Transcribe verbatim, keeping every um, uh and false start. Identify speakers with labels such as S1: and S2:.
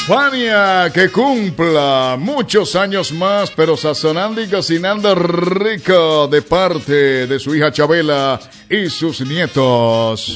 S1: Fania, que cumpla muchos años más, pero sazonando y cocinando rico de parte de su hija Chabela y sus nietos.